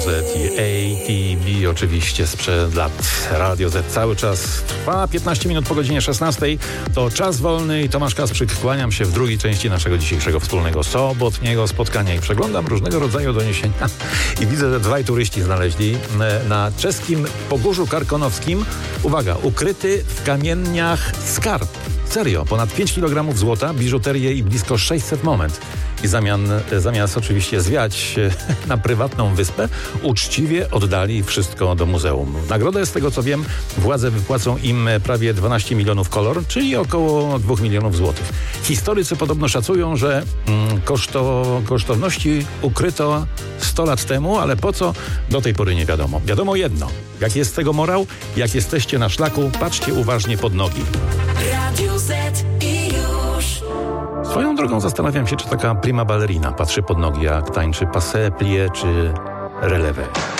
Z i ATB oczywiście sprzed lat. Radio Z cały czas trwa. 15 minut po godzinie 16. To Czas Wolny i Tomasz Kasprzyk. Kłaniam się w drugiej części naszego dzisiejszego wspólnego sobotniego spotkania i przeglądam różnego rodzaju doniesienia i widzę, że dwaj turyści znaleźli na czeskim Pogórzu Karkonoskim, uwaga, ukryty w kamieniach skarb. Serio, ponad 5 kg złota, biżuterię i blisko 600 moment. I zamiast oczywiście zwiać na prywatną wyspę, uczciwie oddali wszystko do muzeum. Nagrodę, z tego co wiem, władze wypłacą im prawie 12 milionów kolor, czyli około 2 milionów złotych. Historycy podobno szacują, że kosztowności ukryto 100 lat temu, ale po co, do tej pory nie wiadomo. Wiadomo jedno, jak jest z tego morał, jak jesteście na szlaku, patrzcie uważnie pod nogi. Radio Z i już. Swoją drogą zastanawiam się, czy taka prima ballerina patrzy pod nogi, jak tańczy passé, plié czy relevé.